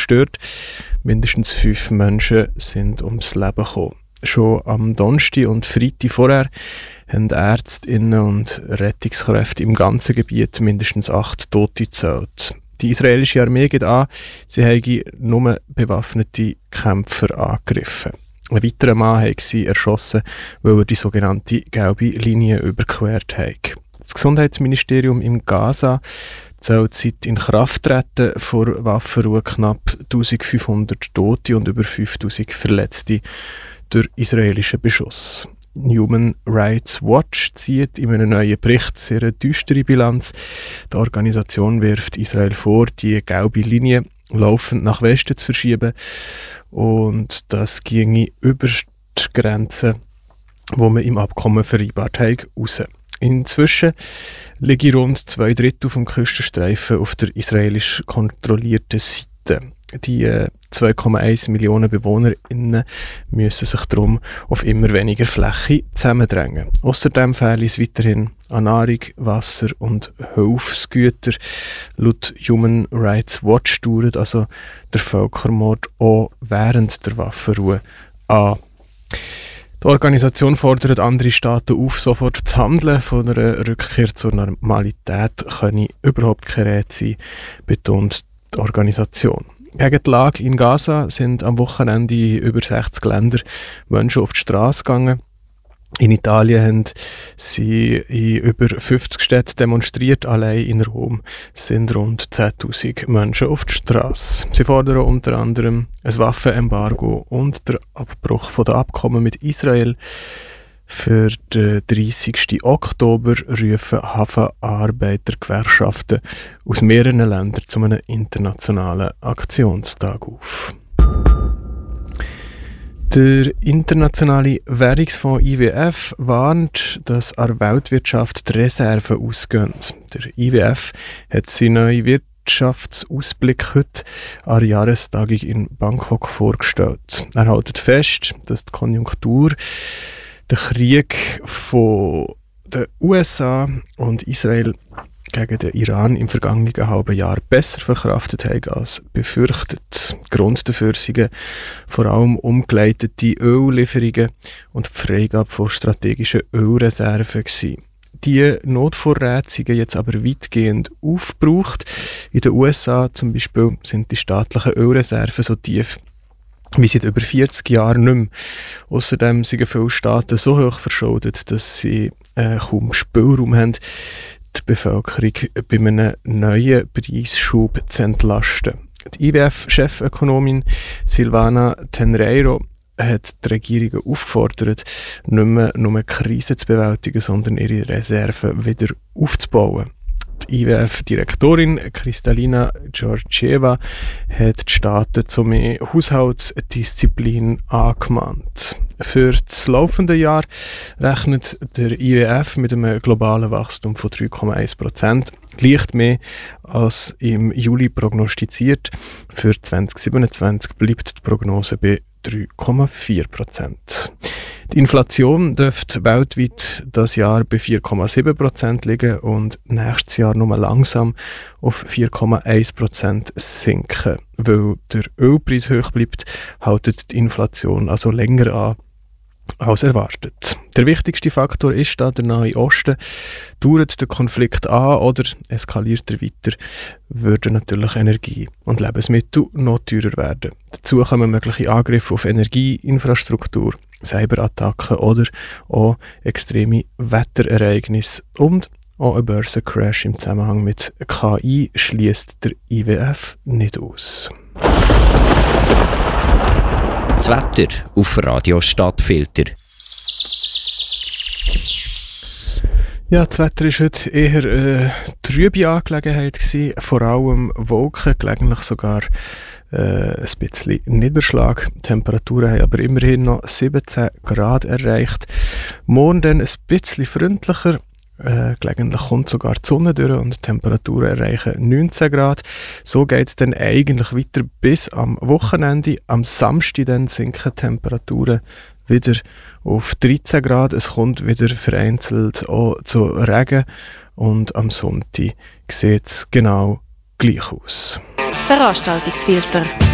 zerstört. Mindestens 5 Menschen sind ums Leben gekommen. Schon am Donnerstag und Freitag vorher haben Ärztinnen und Rettungskräfte im ganzen Gebiet mindestens 8 Tote gezählt. Die israelische Armee geht an, sie habe nur bewaffnete Kämpfer angegriffen. Ein weiterer Mann hat sie erschossen, weil er die sogenannte gelbe Linie überquert hat. Das Gesundheitsministerium in Gaza zählt seit Inkrafttreten vor Waffenruhe knapp 1500 Tote und über 5000 Verletzte durch israelischen Beschuss. Human Rights Watch zieht in einem neuen Bericht sehr eine düstere Bilanz. Die Organisation wirft Israel vor, die gelbe Linie laufend nach Westen zu verschieben, und das ginge über die Grenzen, die man im Abkommen vereinbart hat, raus. Inzwischen liegen rund 2/3 vom Küstenstreifen auf der israelisch kontrollierten Seite. Die 2,1 Millionen BewohnerInnen müssen sich darum auf immer weniger Fläche zusammendrängen. Außerdem fehlt es weiterhin an Nahrung, Wasser und Hilfsgütern. Laut Human Rights Watch dauert also der Völkermord auch während der Waffenruhe an. Die Organisation fordert andere Staaten auf, sofort zu handeln. Von einer Rückkehr zur Normalität könne überhaupt keine Rede sein, betont die Organisation. Gegen die Lage in Gaza sind am Wochenende in über 60 Ländern Menschen auf die Straße gegangen. In Italien haben sie in über 50 Städten demonstriert. Allein in Rom sind rund 10'000 Menschen auf die Straße. Sie fordern unter anderem ein Waffenembargo und den Abbruch der Abkommen mit Israel. Für den 30. Oktober rufen Hafenarbeitergewerkschaften aus mehreren Ländern zu einem internationalen Aktionstag auf. Der internationale Währungsfonds IWF warnt, dass an der Weltwirtschaft die Reserven ausgehen. Der IWF hat seinen neuen Wirtschaftsausblick heute an der Jahrestagung in Bangkok vorgestellt. Er hält fest, dass die Konjunktur den Krieg von den USA und Israel gegen den Iran im vergangenen halben Jahr besser verkraftet haben als befürchtet. Grund dafür sind vor allem umgeleitete Öllieferungen und die Freigabe von strategischen Ölreserven gewesen. Die Notvorräte sind jetzt aber weitgehend aufgebraucht. In den USA zum Beispiel sind die staatlichen Ölreserven so tief wie seit über 40 Jahren nicht mehr. Außerdem sind viele Staaten so hoch verschuldet, dass sie kaum Spielraum haben, die Bevölkerung bei einem neuen Preisschub zu entlasten. Die IWF-Chefökonomin Silvana Tenreiro hat die Regierungen aufgefordert, nicht mehr nur Krisen zu bewältigen, sondern ihre Reserven wieder aufzubauen. Die IWF-Direktorin Kristalina Georgieva hat die Staaten zu mehr Haushaltsdisziplin angemahnt. Für das laufende Jahr rechnet der IWF mit einem globalen Wachstum von 3,1%, leicht mehr als im Juli prognostiziert. Für 2027 bleibt die Prognose bei 3,4%. Die Inflation dürfte weltweit das Jahr bei 4,7% liegen und nächstes Jahr nur langsam auf 4,1% sinken. Weil der Ölpreis hoch bleibt, hält die Inflation also länger an als erwartet. Der wichtigste Faktor ist da der Nahe Osten. Dauert der Konflikt an oder eskaliert er weiter, würden natürlich Energie und Lebensmittel noch teurer werden. Dazu kommen mögliche Angriffe auf Energieinfrastruktur, Cyberattacken oder auch extreme Wetterereignisse und auch ein Börsencrash im Zusammenhang mit KI schließt der IWF nicht aus. Das Wetter auf Radio Stadtfilter. Ja, das Wetter war heute eher eine trübe Angelegenheit gewesen. Vor allem Wolken, gelegentlich sogar ein bisschen Niederschlag. Die Temperaturen haben aber immerhin noch 17 Grad erreicht. Morgen dann ein bisschen freundlicher. Gelegentlich kommt sogar die Sonne durch und die Temperaturen erreichen 19 Grad. So geht es dann eigentlich weiter bis am Wochenende. Am Samstag dann sinken die Temperaturen wieder auf 13 Grad. Es kommt wieder vereinzelt auch zu Regen und am Sonntag sieht es genau gleich aus. Veranstaltungsfilter.